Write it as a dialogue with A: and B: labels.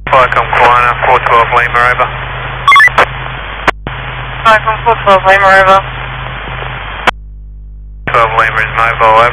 A: Vicom Quina, 412 Lima, over.
B: Vicom 412 Lima, over.
A: 12 Lima is mobile, over.